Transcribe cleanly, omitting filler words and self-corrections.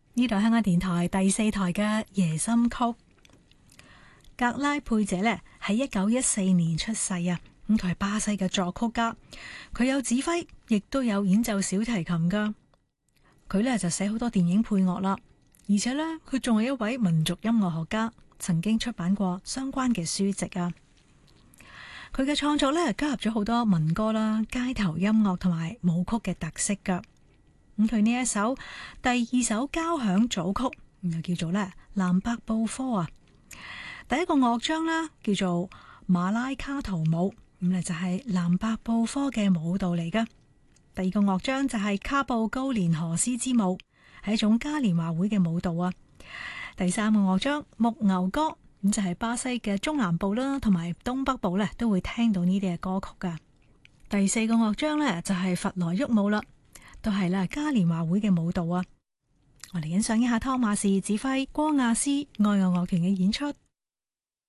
呢度香港電台第4台嘅夜心曲。格拉佩謝呢喺1914年出世啊，咁佢係巴西嘅作曲家，佢有指揮，亦都有演奏小提琴噶。佢呢就寫好多電影配樂啦，而且呢，佢仲係一位民族音樂學家，曾經出版過相關嘅書籍啊。佢嘅創作呢，加入咗好多民歌啦、街頭音樂同埋舞曲嘅特色噶。咁佢呢一首第2首交響組曲，就叫做咧南伯布科啊。第一個樂章呢，叫做馬拉卡圖舞，咁咧就係南伯布科嘅舞蹈嚟噶。第二個樂章就係卡布高連河斯之舞，係一種嘉年華會嘅舞蹈啊。第三個樂章牧牛歌，咁就係巴西嘅中南部啦，同埋東北部咧都會聽到呢啲嘅歌曲噶。第四個樂章呢，就係佛萊沃舞啦。都係啦，嘉年華會嘅舞蹈啊！我嚟欣賞一下湯馬士指揮歌亞斯愛樂樂團嘅演出。